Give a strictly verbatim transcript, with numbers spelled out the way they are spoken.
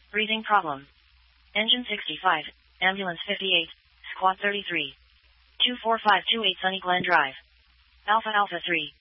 Breathing problem. Engine sixty-five, Ambulance fifty-eight, Squad thirty-three. two four five two eight Sunny Glen Drive. Alpha Alpha three.